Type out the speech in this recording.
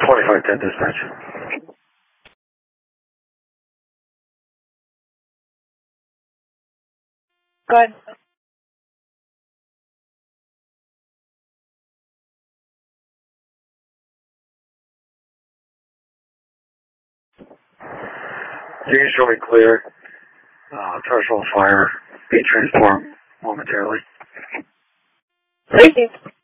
2510 dispatch. Go ahead. You can show me clear. Threshold fire. Be transformed momentarily. Received.